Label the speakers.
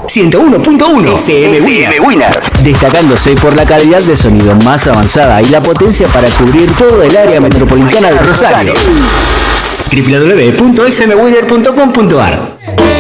Speaker 1: 101.1 FM Winner. Destacándose por la calidad de sonido más avanzada y la potencia para cubrir todo el área metropolitana de Rosario. www.fmwinner.com.ar